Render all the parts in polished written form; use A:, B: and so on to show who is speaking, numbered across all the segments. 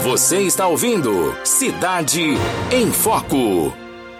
A: Você está ouvindo Cidade em Foco.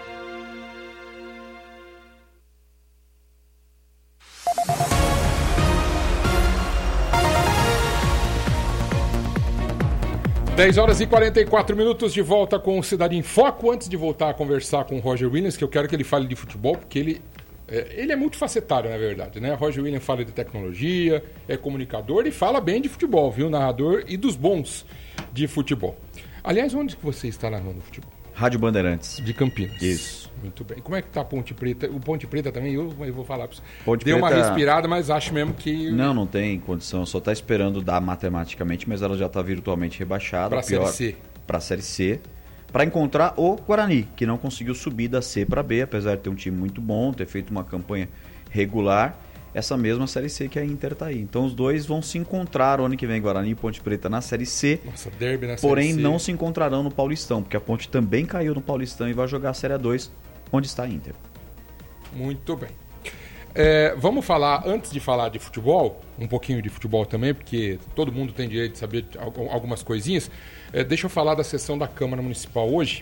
B: Dez horas e 44 minutos de volta com Cidade em Foco. Antes de voltar a conversar com o Roger Williams, que eu quero que ele fale de futebol, porque ele é multifacetário, na verdade, né? Roger Williams fala de tecnologia, é comunicador e fala bem de futebol, viu? Narrador e dos bons de futebol. Aliás, onde que você está narrando futebol?
C: Rádio Bandeirantes.
B: De Campinas.
C: Isso.
B: Muito bem. Como é que tá a Ponte Preta? O Ponte Preta também, eu vou falar para você.
C: Ponte
B: Deu
C: Preta...
B: uma respirada, mas acho mesmo que...
C: Não tem condição. Só está esperando dar matematicamente, mas ela já está virtualmente rebaixada.
B: Para a Série C.
C: Para a Série C. Para encontrar o Guarani, que não conseguiu subir da C para B, apesar de ter um time muito bom, ter feito uma campanha regular. Essa mesma Série C que a Inter está aí. Então os dois vão se encontrar o ano que vem, Guarani e Ponte Preta na Série C.
B: Nossa, derby na Série
C: porém,
B: C.
C: não se encontrarão no Paulistão, porque a Ponte também caiu no Paulistão e vai jogar a Série A2, onde está a Inter.
B: Muito bem. Vamos falar, antes de falar de futebol, um pouquinho de futebol também, porque todo mundo tem direito de saber algumas coisinhas. Deixa eu falar da sessão da Câmara Municipal hoje,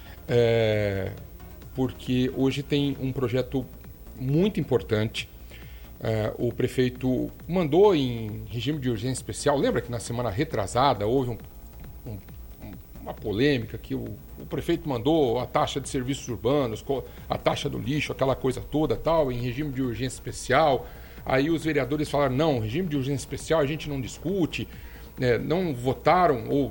B: porque hoje tem um projeto muito importante. O prefeito mandou em regime de urgência especial. Lembra que na semana retrasada houve uma polêmica que o prefeito mandou a taxa de serviços urbanos, a taxa do lixo, aquela coisa toda, tal, em regime de urgência especial. Aí os vereadores falaram, não, regime de urgência especial a gente não discute, não votaram ou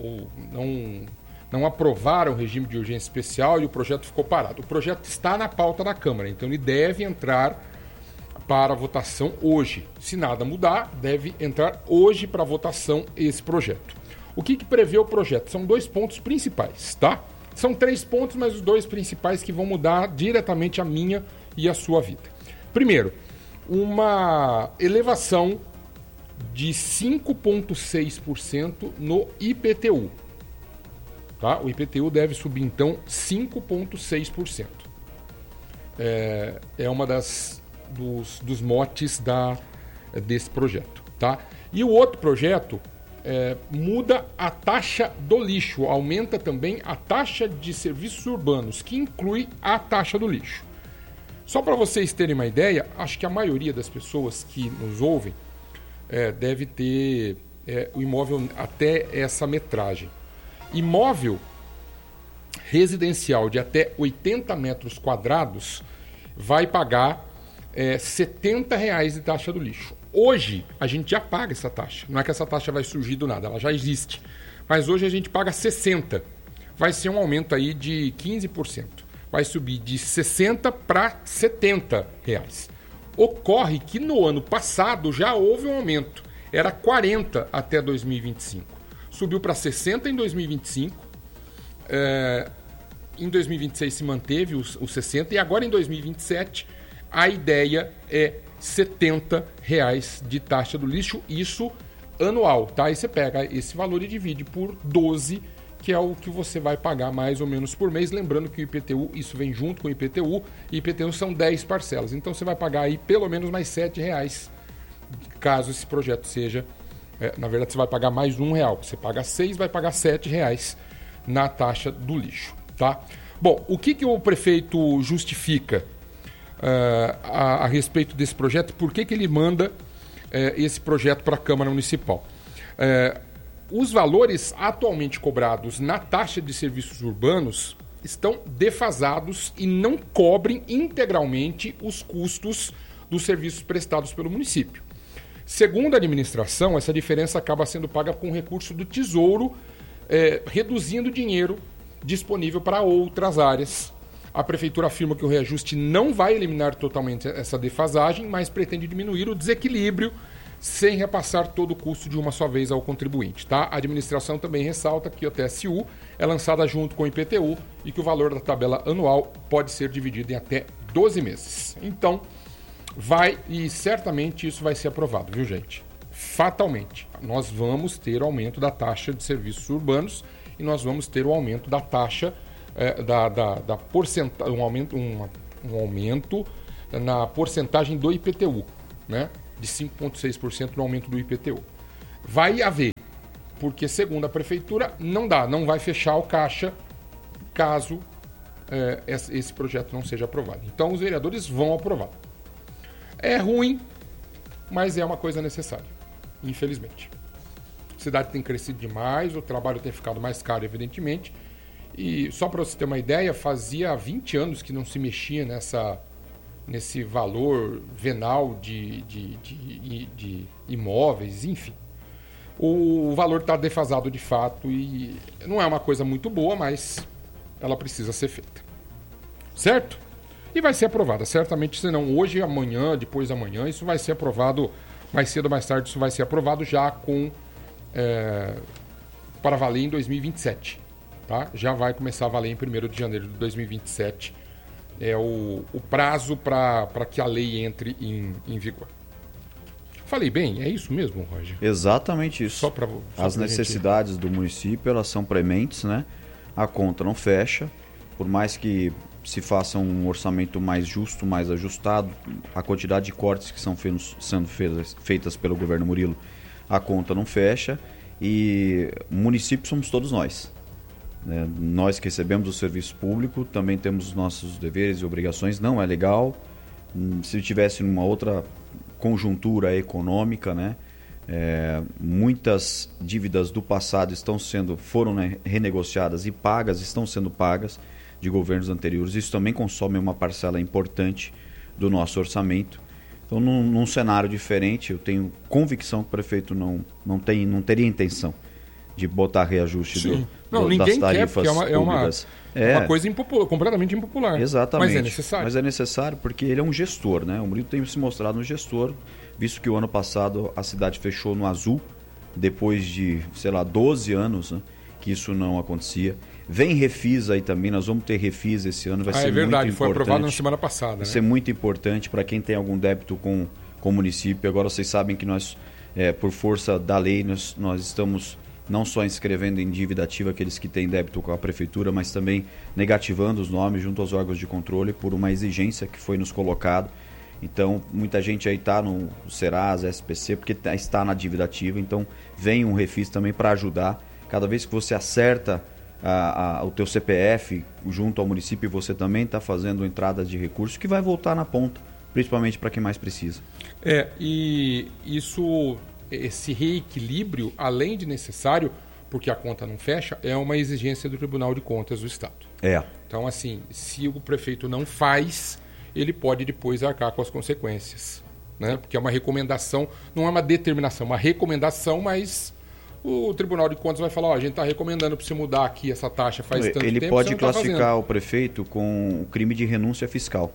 B: não aprovaram o regime de urgência especial e o projeto ficou parado. O projeto está na pauta da Câmara, então ele deve entrar para votação hoje. Se nada mudar, deve entrar hoje para votação esse projeto. O que prevê o projeto? São 2 pontos principais, tá? São 3 pontos, mas os 2 principais que vão mudar diretamente a minha e a sua vida. Primeiro, uma elevação de 5,6% no IPTU. Tá? O IPTU deve subir, então, 5,6%. É uma dos motes desse projeto. Tá? E o outro projeto muda a taxa do lixo, aumenta também a taxa de serviços urbanos, que inclui a taxa do lixo. Só para vocês terem uma ideia, acho que a maioria das pessoas que nos ouvem deve ter o imóvel até essa metragem. Imóvel residencial de até 80 metros quadrados vai pagar R$70 de taxa do lixo. Hoje, a gente já paga essa taxa. Não é que essa taxa vai surgir do nada, ela já existe. Mas hoje a gente paga 60. Vai ser um aumento aí de 15%. Vai subir de 60 para R$70. Ocorre que no ano passado já houve um aumento. Era 40 até 2025. Subiu para 60 em 2025. Em 2026 se manteve os 60 e agora em 2027 a ideia é R$70 de taxa do lixo, isso anual, tá? Aí você pega esse valor e divide por 12, que é o que você vai pagar mais ou menos por mês. Lembrando que o IPTU, isso vem junto com o IPTU, e IPTU são 10 parcelas. Então você vai pagar aí pelo menos mais R$7, caso esse projeto seja... na verdade, você vai pagar mais R$1. Você paga 6, vai pagar R$7 na taxa do lixo, tá? Bom, o que o prefeito justifica a respeito desse projeto? Por que ele manda esse projeto para a Câmara Municipal? Os valores atualmente cobrados na taxa de serviços urbanos estão defasados e não cobrem integralmente os custos dos serviços prestados pelo município. Segundo a administração, essa diferença acaba sendo paga com recurso do Tesouro, reduzindo o dinheiro disponível para outras áreas. A Prefeitura afirma que o reajuste não vai eliminar totalmente essa defasagem, mas pretende diminuir o desequilíbrio sem repassar todo o custo de uma só vez ao contribuinte. Tá? A administração também ressalta que a TSU é lançada junto com o IPTU e que o valor da tabela anual pode ser dividido em até 12 meses. Então, e certamente isso vai ser aprovado, viu, gente? Fatalmente. Nós vamos ter o aumento da taxa de serviços urbanos e nós vamos ter o aumento da taxa da porcentagem, um aumento na porcentagem do IPTU, né? De 5,6% no aumento do IPTU. Vai haver Porque, segundo a prefeitura, não vai fechar o caixa caso esse projeto não seja aprovado. Então, os vereadores vão aprovar. É ruim, mas é uma coisa necessária, infelizmente. A cidade tem crescido demais, o trabalho tem ficado mais caro, evidentemente. E só para você ter uma ideia, fazia 20 anos que não se mexia nesse valor venal de imóveis, enfim. O valor está defasado de fato e não é uma coisa muito boa, mas ela precisa ser feita. Certo? E vai ser aprovada, certamente, senão hoje, amanhã, depois de amanhã, isso vai ser aprovado, mais cedo ou mais tarde, isso vai ser aprovado já para valer em 2027. Tá? Já vai começar a valer em 1º de janeiro de 2027. É o prazo para que a lei entre em vigor. Falei bem? É isso mesmo, Roger?
C: Exatamente isso.
B: Só
C: As necessidades do município, elas são prementes, né? A conta não fecha. Por mais que se faça um orçamento mais justo, mais ajustado, a quantidade de cortes que sendo feitas pelo governo Murilo, a conta não fecha. E município somos todos nós. Nós que recebemos o serviço público também temos os nossos deveres e obrigações. Não é legal. Se tivesse uma outra conjuntura econômica, né? Muitas dívidas do passado foram renegociadas e estão sendo pagas de governos anteriores. Isso também consome uma parcela importante do nosso orçamento. Então, num cenário diferente, eu tenho convicção que o prefeito não teria intenção de botar reajuste das tarifas públicas.
B: É uma coisa completamente impopular.
C: Exatamente.
B: Mas é necessário.
C: Mas é necessário porque ele é um gestor, né? O Murilo tem se mostrado um gestor, visto que o ano passado a cidade fechou no azul, depois de, 12 anos, né, que isso não acontecia. Vem refis aí também, nós vamos ter refis esse ano, vai ser muito importante. É verdade, foi aprovado
B: na semana passada. Vai
C: ser muito importante para quem tem algum débito com o município. Agora vocês sabem que nós, por força da lei, nós estamos não só inscrevendo em dívida ativa aqueles que têm débito com a prefeitura, mas também negativando os nomes junto aos órgãos de controle por uma exigência que foi nos colocado. Então, muita gente aí está no Serasa, SPC, porque está na dívida ativa. Então, vem um refis também para ajudar. Cada vez que você acerta o teu CPF junto ao município, você também está fazendo entradas de recursos que vai voltar na ponta, principalmente para quem mais precisa.
B: E esse reequilíbrio, além de necessário, porque a conta não fecha, é uma exigência do Tribunal de Contas do Estado. Então, assim, se o prefeito não faz, ele pode depois arcar com as consequências, né? Porque é uma recomendação, não é uma determinação, uma recomendação, mas o Tribunal de Contas vai falar, a gente está recomendando para você mudar aqui essa taxa faz tanto tempo.
C: Ele pode classificar o prefeito com o crime de renúncia fiscal.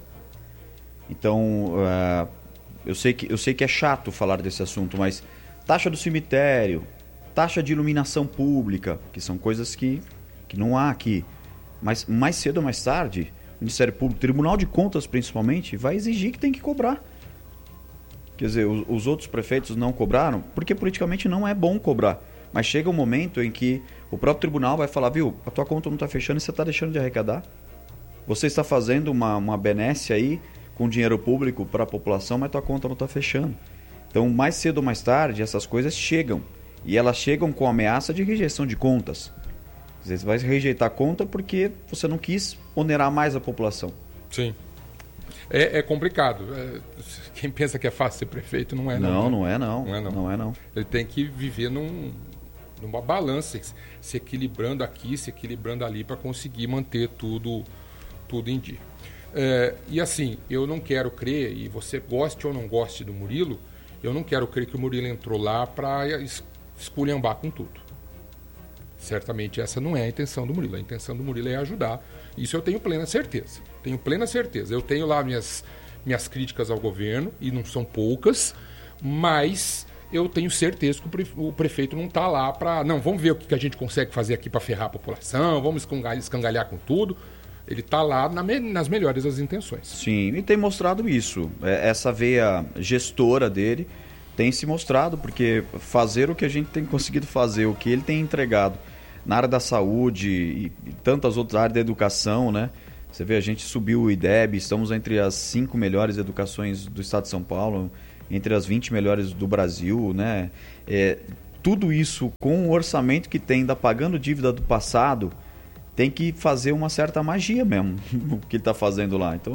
C: Então, eu sei que é chato falar desse assunto, mas taxa do cemitério, taxa de iluminação pública, que são coisas que não há aqui. Mas mais cedo ou mais tarde, o Ministério Público, Tribunal de Contas principalmente, vai exigir que tem que cobrar. Quer dizer, os outros prefeitos não cobraram, porque politicamente não é bom cobrar. Mas chega um momento em que o próprio tribunal vai falar, viu, a tua conta não está fechando e você está deixando de arrecadar. Você está fazendo uma benesse aí com dinheiro público para a população, mas tua conta não está fechando. Então, mais cedo ou mais tarde, essas coisas chegam. E elas chegam com ameaça de rejeição de contas. Você vai rejeitar a conta porque você não quis onerar mais a população.
B: Sim. É complicado. Quem pensa que é fácil ser prefeito não é não.
C: Não é não.
B: Ele tem que viver numa balança, se equilibrando aqui, se equilibrando ali para conseguir manter tudo em dia. E assim, eu não quero crer, e você goste ou não goste do Murilo, eu não quero crer que o Murilo entrou lá para esculhambar com tudo. Certamente essa não é a intenção do Murilo. A intenção do Murilo é ajudar. Isso eu tenho plena certeza. Eu tenho lá minhas críticas ao governo, e não são poucas, mas eu tenho certeza que o prefeito não está lá para... Não, vamos ver o que a gente consegue fazer aqui para ferrar a população, vamos escangalhar com tudo. Ele está lá nas melhores das intenções.
C: Sim, e tem mostrado isso. Essa veia gestora dele tem se mostrado, porque fazer o que a gente tem conseguido fazer, o que ele tem entregado na área da saúde e tantas outras áreas da educação, né? Você vê, a gente subiu o IDEB, estamos entre as 5 melhores educações do estado de São Paulo, entre as 20 melhores do Brasil, né? tudo isso com o orçamento que tem, ainda pagando dívida do passado, tem que fazer uma certa magia mesmo, o que ele está fazendo lá. Então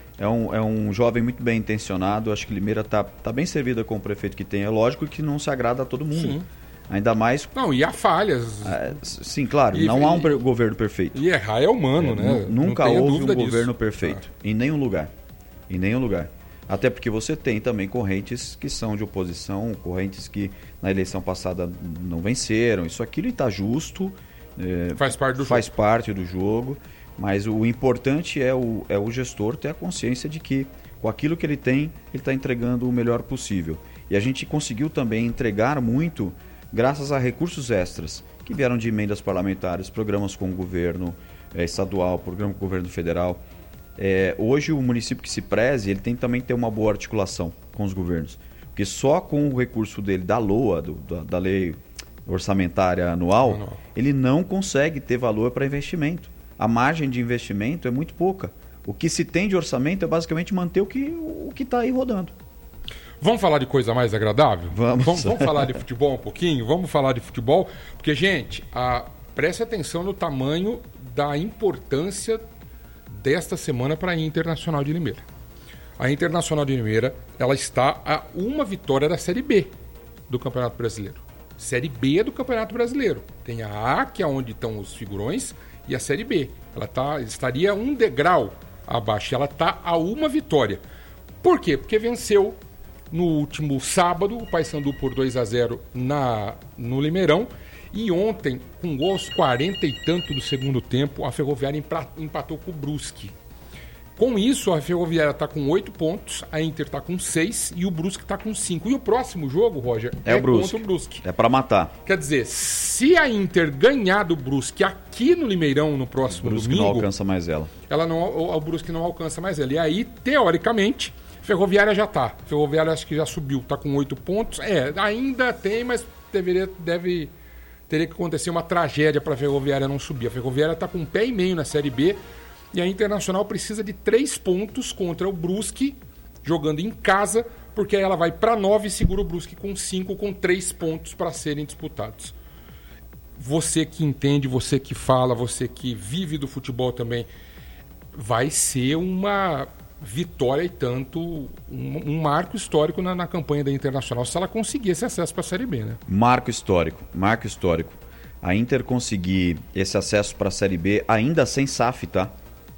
C: é um jovem muito bem intencionado. Acho que Limeira está bem servida com o prefeito que tem. É lógico que não se agrada a todo mundo.
B: Sim.
C: Ainda mais...
B: Não, e há falhas.
C: Sim, claro, não há um governo perfeito.
B: E errar é humano, né?
C: Nunca houve um
B: disso.
C: governo perfeito, em nenhum lugar. Em nenhum lugar. Até porque você tem também correntes que são de oposição, correntes que na eleição passada não venceram. Isso, aquilo está justo.
B: Faz parte do
C: jogo. Mas o importante é o gestor ter a consciência de que com aquilo que ele tem, ele está entregando o melhor possível. E a gente conseguiu também entregar muito graças a recursos extras que vieram de emendas parlamentares, programas com o governo estadual, programa com o governo federal. Hoje o município que se preze, ele tem também que ter uma boa articulação com os governos. Porque só com o recurso dele da LOA, da lei orçamentária anual, ele não consegue ter valor para investimento. A margem de investimento é muito pouca. O que se tem de orçamento é basicamente manter o que está aí rodando.
B: Vamos falar de coisa mais agradável?
C: Vamos
B: falar de futebol um pouquinho? Vamos falar de futebol? Porque, gente, preste atenção no tamanho da importância desta semana para a Internacional de Limeira. A Internacional de Limeira, ela está a uma vitória da Série B do Campeonato Brasileiro. Série B do Campeonato Brasileiro. Tem a A, que é onde estão os figurões, e a Série B. Ela estaria um degrau abaixo. Ela está a uma vitória. Por quê? Porque venceu no último sábado o Paysandu por 2-0 no Limeirão. E ontem, com gol aos 40 e tanto do segundo tempo, a Ferroviária empatou com o Brusque. Com isso, a Ferroviária está com 8 pontos, a Inter está com 6 e o Brusque está com 5. E o próximo jogo, Roger, contra o Brusque.
C: É para matar.
B: Quer dizer, se a Inter ganhar do Brusque aqui no Limeirão no próximo domingo... O Brusque
C: não alcança mais ela.
B: O Brusque não alcança mais ela. E aí, teoricamente, Ferroviária já está. Ferroviária acho que já subiu, está com 8 pontos. Ainda tem, mas teria que acontecer uma tragédia para a Ferroviária não subir. A Ferroviária está com um pé e meio na Série B e a Internacional precisa de 3 pontos contra o Brusque, jogando em casa, porque aí ela vai para 9 e segura o Brusque com 5, com 3 pontos para serem disputados. Você que entende, você que fala, você que vive do futebol também, vai ser uma vitória e tanto, um marco histórico na campanha da Internacional, se ela conseguir esse acesso para a Série B, né? Marco histórico. A Inter conseguir esse acesso para a Série B ainda sem SAF, tá?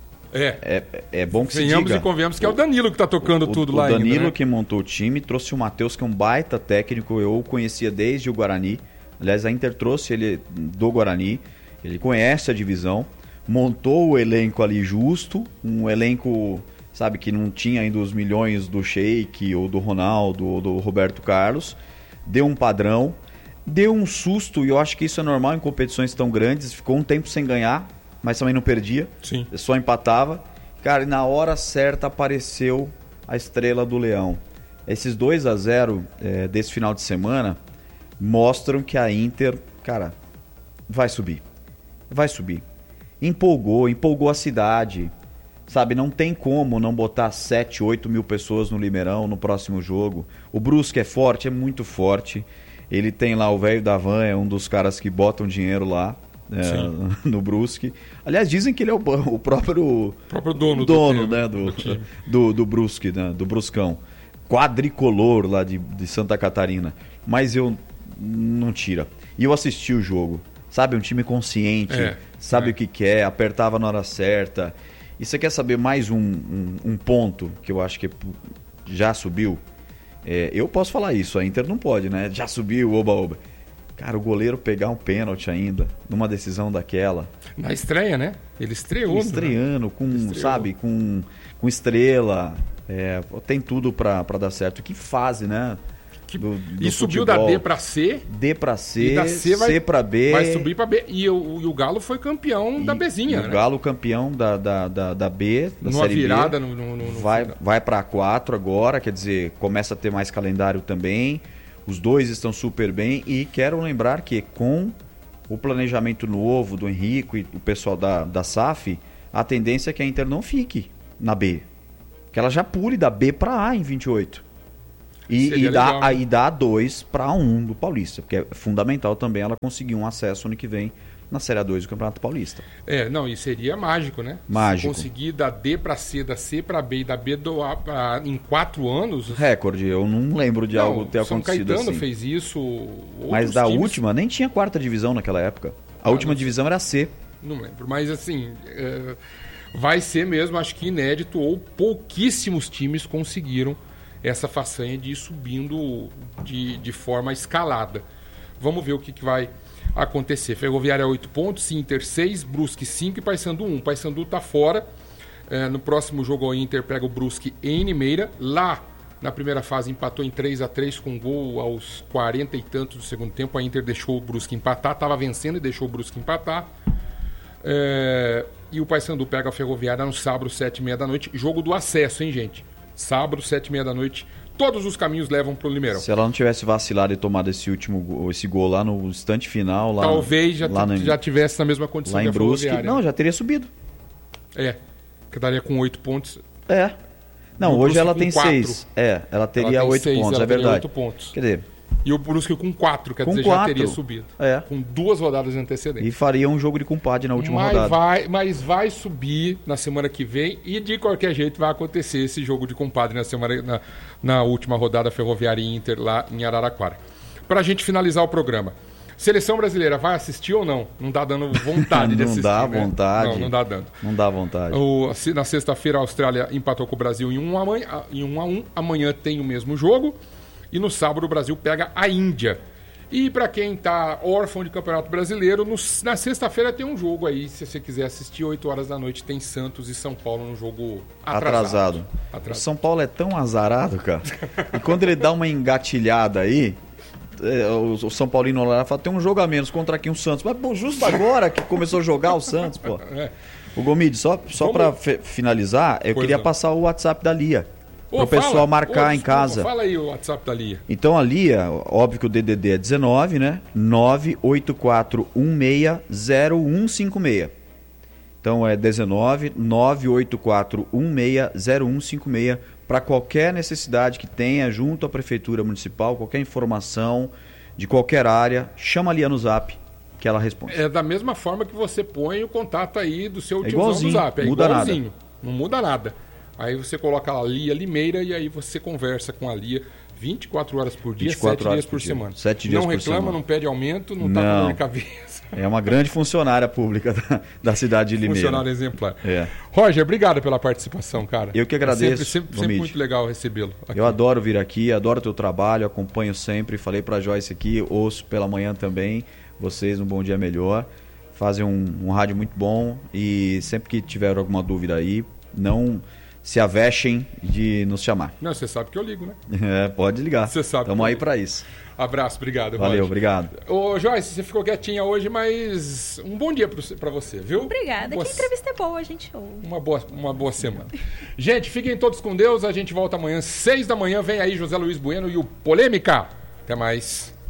B: É bom que se diga. Venhamos e convenhamos que é o Danilo que está tocando tudo lá ainda. O Danilo que montou o time, trouxe o Matheus, que é um baita técnico, eu o conhecia desde o Guarani. Aliás, a Inter trouxe ele do Guarani, ele conhece a divisão, montou o elenco ali justo, um elenco... Sabe, que não tinha ainda os milhões do Sheik, ou do Ronaldo, ou do Roberto Carlos. Deu um padrão, deu um susto, e eu acho que isso é normal em competições tão grandes. Ficou um tempo sem ganhar, mas também não perdia. Sim. Só empatava. Cara, e na hora certa apareceu a estrela do Leão. Esses 2-0 desse final de semana mostram que a Inter, cara, vai subir. Vai subir. Empolgou a cidade. Sabe, não tem como não botar 7, 8 mil pessoas no Limeirão no próximo jogo. O Brusque é forte, é muito forte. Ele tem lá o velho da van, é um dos caras que botam dinheiro lá no Brusque. Aliás, dizem que ele é o próprio dono né, do Brusque, né, do Bruscão. Quadricolor lá de Santa Catarina. Mas eu não tira. E eu assisti o jogo. Sabe, um time consciente, sabe o que quer, apertava na hora certa. E você quer saber mais um ponto que eu acho que já subiu? Eu posso falar isso, a Inter não pode, né? Já subiu, oba-oba. Cara, o goleiro pegar um pênalti ainda, numa decisão daquela. Na estreia, né? Ele estreou. Estreando, com estrela. Tem tudo pra dar certo. Que fase, né? E subiu da D pra C. D pra C, e da C pra B. Vai subir pra B. E o Galo foi campeão da Bzinha, né? O Galo campeão da B, da Série virada B. Vai pra A4 agora, quer dizer, começa a ter mais calendário também. Os dois estão super bem. E quero lembrar que com o planejamento novo do Henrico e o pessoal da SAF, a tendência é que a Inter não fique na B. Que ela já pule da B pra A em 28.
C: E dá 2 para 1 do Paulista, porque é fundamental também ela conseguir um acesso ano que vem na Série A2 do Campeonato Paulista.
B: E seria mágico, né?
C: Mágico.
B: Se conseguir da D para C, da C para B e da B do A em 4 anos...
C: Recorde, eu não lembro de algo ter acontecido
B: São Caetano
C: assim.
B: fez isso...
C: Mas da última, nem tinha 4ª divisão naquela época. A última divisão era a C.
B: Não lembro, mas assim... vai ser mesmo, acho que inédito, ou pouquíssimos times conseguiram essa façanha de ir subindo de forma escalada. Vamos ver o que vai acontecer. Ferroviária 8 pontos, Inter 6, Brusque 5 e Paysandu 1. Paysandu está fora. No próximo jogo o Inter pega o Brusque em Limeira. Lá, na primeira fase, empatou em 3-3 com gol aos 40 e tantos do segundo tempo. A Inter deixou o Brusque empatar. Estava vencendo e deixou o Brusque empatar. E o Paysandu pega a Ferroviária no sábado, 7h30 da noite. Jogo do acesso, hein, gente? Sábado, 7h30 da noite. Todos os caminhos levam pro Limeirão.
C: Se ela não tivesse vacilado e tomado esse gol lá no instante final... Lá,
B: talvez já tivesse na mesma condição
C: lá
B: que
C: em
B: a
C: Brusque.
B: Ferroviária.
C: Não, já teria subido.
B: Que daria com 8 pontos.
C: Não, hoje ela tem
B: 4.
C: 6. Ela teria 8 pontos, é verdade.
B: 8 pontos.
C: Quer dizer...
B: E o Brusque com 4, quer dizer,
C: 4.
B: já teria subido. Com 2 rodadas de antecedência.
C: E faria um jogo de compadre na última rodada.
B: Mas vai subir na semana que vem e de qualquer jeito vai acontecer esse jogo de compadre na última rodada Ferroviária e Inter lá em Araraquara. Pra gente finalizar o programa. Seleção brasileira vai assistir ou não? Não dá dando vontade de assistir.
C: Não dá
B: né?
C: vontade.
B: Não dá dando.
C: Não dá vontade.
B: Na sexta-feira a Austrália empatou com o Brasil em 1-1. Amanhã tem o mesmo jogo. E no sábado o Brasil pega a Índia. E para quem tá órfão de Campeonato Brasileiro, na sexta-feira tem um jogo aí, se você quiser assistir, 8 horas da noite, tem Santos e São Paulo num jogo atrasado.
C: O São Paulo é tão azarado, cara. E quando ele dá uma engatilhada aí, o São Paulino lá fala, tem um jogo a menos contra aqui um Santos. Mas pô, justo agora que começou a jogar o Santos, pô. O Gomide, só para finalizar, eu queria passar o WhatsApp da Lia. Para o pessoal marcar em casa.
B: Fala aí o WhatsApp da Lia.
C: Então a Lia, óbvio que o DDD é 19, né? 984160156. Então é 19 984160156 para qualquer necessidade que tenha junto à Prefeitura Municipal, qualquer informação de qualquer área, chama a Lia no Zap que ela responde.
B: É da mesma forma que você põe o contato aí do seu tiozão no Zap.
C: É igualzinho.
B: Não muda nada. Aí você coloca a Lia Limeira e aí você conversa com a Lia 24 horas por dia, 7 dias por semana.
C: 7 dias
B: não
C: por
B: reclama,
C: semana.
B: Não pede aumento, não tá com dor de cabeça.
C: É uma grande funcionária pública da cidade de Limeira.
B: Funcionária exemplar. Roger, obrigado pela participação, cara.
C: Eu que agradeço.
B: Sempre muito legal recebê-lo aqui.
C: Eu adoro vir aqui, adoro o teu trabalho, acompanho sempre. Falei pra Joyce aqui, ouço pela manhã também. Vocês, um bom dia melhor. Fazem um rádio muito bom e sempre que tiver alguma dúvida aí, não se avexem de nos chamar.
B: Não, você sabe que eu ligo, né?
C: Pode ligar.
B: Você sabe.
C: Estamos aí para isso.
B: Abraço, obrigado.
C: Valeu,
B: Roger.
C: obrigado.
B: Ô, Joyce, você ficou quietinha hoje, mas um bom dia para você, viu?
D: Obrigada. Que entrevista é boa, a gente ouve.
B: Uma boa semana. Gente, fiquem todos com Deus. A gente volta amanhã, 6 da manhã. Vem aí José Luiz Bueno e o Polêmica. Até mais.